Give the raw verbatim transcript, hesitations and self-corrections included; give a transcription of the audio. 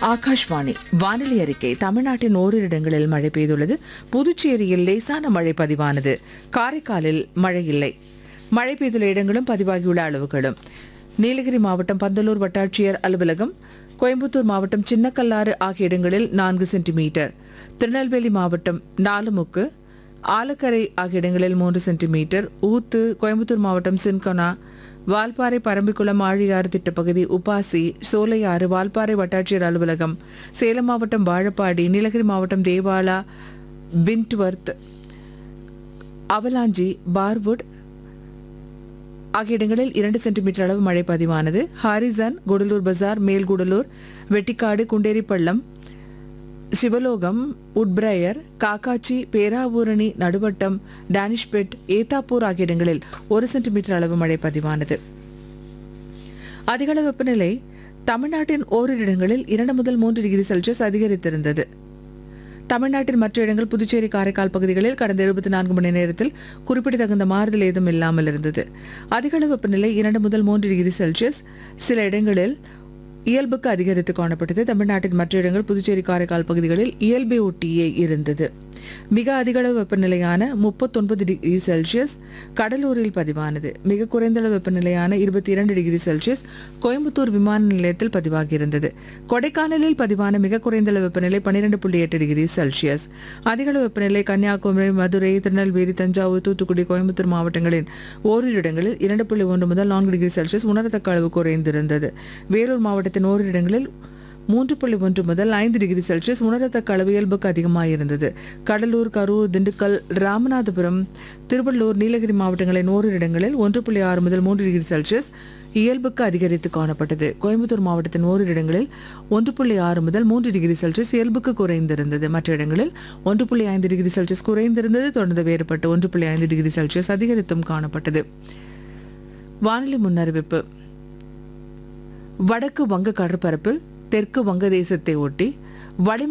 ஆகாஷ்வாணி வானிலை அறிக்கை. தமிழ்நாட்டின் ஓரிரு இடங்களில் மழை பெய்துள்ளது. புதுச்சேரியில் லேசான மழை பதிவானது. காரைக்காலில் மழை இல்லை. மழை பெய்துள்ள இடங்களும் பதிவாகியுள்ள அளவுகளும்: நீலகிரி மாவட்டம் பந்தலூர் வட்டாட்சியர் அலுவலகம், கோயம்புத்தூர் மாவட்டம் சின்னக்கல்லாறு ஆகிய இடங்களில் நான்கு சென்டிமீட்டர், திருநெல்வேலி மாவட்டம் நாலுமுக்கு, ஆலக்கரை ஆகிய இடங்களில் மூன்று சென்டிமீட்டர், ஊத்து, கோயம்புத்தூர் மாவட்டம் சின்கொனா, வால்பாறை, பரம்பிக்குளம், ஆழியாறு திட்டப்பகுதி, உப்பாசி, சோலையாறு, வால்பாறை வட்டாட்சியர் அலுவலகம், சேலம் மாவட்டம் வாழப்பாடி, நீலகிரி மாவட்டம் தேவாலா, விண்ட்வர்த், அவலாஞ்சி, பார்வுட் ஆகிய இடங்களில் இரண்டு சென்டிமீட்டர் அளவு மழை பதிவானது. ஹாரிசன், கூடலூர் பஜார், மேல்கூடலூர், வெட்டிக்காடு, குண்டேரிப்பள்ளம், சிவலோகம், உட்பிரையர், காக்காச்சி, பேராவூரணி, நடுவட்டம், டானிஷ்பெட், ஏத்தாப்பூர் ஆகிய இடங்களில் ஒரு சென்டிமீட்டர் அளவு மழை பதிவானது. அதிகளவு வெப்பநிலை தமிழ்நாட்டின் ஓரிரு இடங்களில் இரண்டு முதல் மூன்று டிகிரி செல்சியஸ் அதிகரித்திருந்தது. தமிழ்நாட்டின் மற்ற இடங்கள், புதுச்சேரி, காரைக்கால் பகுதிகளில் கடந்த இருபத்தி நான்கு மணி நேரத்தில் குறிப்பிடத்தகுந்த மாறுதல் ஏதும் இல்லாமல் இருந்தது. அதிகளவு வெப்பநிலை இரண்டு முதல் மூன்று டிகிரி செல்சியஸ் சில இடங்களில் இயல்புக்கு அதிகரித்து காணப்பட்டது. தமிழ்நாட்டின் மற்ற இடங்கள், புதுச்சேரி, காரைக்கால் பகுதிகளில் இயல்பை ஒட்டியே இருந்தது. மிக அதிகளவு வெப்பநிலையான முப்பத்தொன்பது டிகிரி செல்சியஸ் கடலூரில் பதிவானது. மிக குறைந்த அளவு வெப்பநிலையான இருபத்தி இரண்டு டிகிரி செல்சியஸ் கோயம்புத்தூர் விமான நிலையத்தில் பதிவாகியிருந்தது. கொடைக்கானலில் பதிவான மிக குறைந்த அளவு வெப்பநிலை பன்னிரண்டு புள்ளி எட்டு டிகிரி செல்சியஸ். அதிகளவு வெப்பநிலை கன்னியாகுமரி, மதுரை, திருநெல்வேலி, தஞ்சாவூர், தூத்துக்குடி, கோயம்புத்தூர் மாவட்டங்களின் ஓரிரு இடங்களில் இரண்டு புள்ளி ஒன்று முதல் நான்கு டிகிரி செல்சியஸ் உணரத்தக்க அளவு குறைந்திருந்தது. வேலூர் மாவட்டத்தின் ஓரிரு இடங்களில் மூன்று புள்ளி ஒன்று முதல் ஐந்து டிகிரி செல்சியஸ் உணரத்தக்க அளவு இயல்புக்கு அதிகமாக இருந்தது. கடலூர், கரூர், திண்டுக்கல், ராமநாதபுரம், திருவள்ளூர், நீலகிரி மாவட்டங்களின் ஓரிரு இடங்களில் ஒன்று புள்ளி ஆறு முதல் மூன்று டிகிரி செல்சியஸ் இயல்புக்கு அதிகரித்து காணப்பட்டது. கோயம்புத்தூர் மாவட்டத்தின் ஓரிரு இடங்களில் ஒன்று புள்ளி ஆறு முதல் மூன்று டிகிரி செல்சியஸ் இயல்புக்கு குறைந்திருந்தது. மற்ற இடங்களில் ஒன்று புள்ளி ஐந்து டிகிரி செல்சியஸ் குறைந்திருந்தது. தொடர்ந்து வேறுபட்டு ஒன்று புள்ளி ஐந்து டிகிரி செல்சியஸ் அதிகரித்தும் காணப்பட்டது. வானிலை முன்னறிவிப்பு. வடக்கு வங்க கடற்பரப்பில் தெற்கு வங்கதேசத்தை ஒட்டி வளி